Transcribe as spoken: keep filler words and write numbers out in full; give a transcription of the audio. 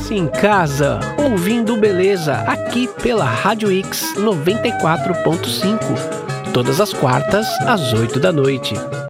estivesse em casa, ouvindo Beleza, aqui pela Rádio X noventa e quatro ponto cinco, todas as quartas, às oito da noite.